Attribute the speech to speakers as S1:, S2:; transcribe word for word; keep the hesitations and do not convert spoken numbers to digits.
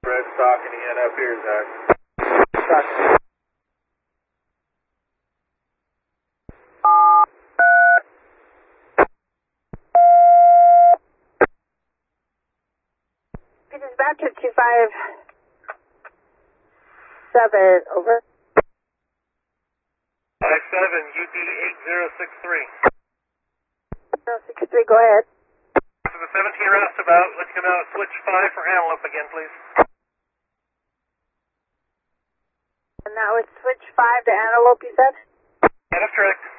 S1: Red stalking again up here, Zach.
S2: Stock.
S3: This is Badger two five seven, over.
S1: five seven, U D eight zero six three.
S3: zero six three, go ahead.
S1: To the seventeen roustabout, let's come out switch five for Antelope again, please.
S3: And that was switch five to Antelope, you said?
S1: Yeah, that's correct.